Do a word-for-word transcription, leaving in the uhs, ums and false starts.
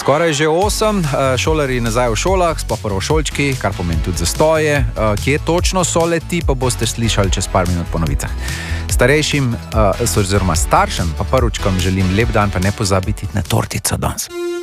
Skoraj že osem, šolarji nazaj v šolah, sploh prvošolčki, kar pomeni tudi zastoje. Kje točno so leti, pa boste slišali čez par minut po novicah. Starejšim, oziroma staršem, pa prvučkom želim lep dan, pa ne pozabiti na tortico danes.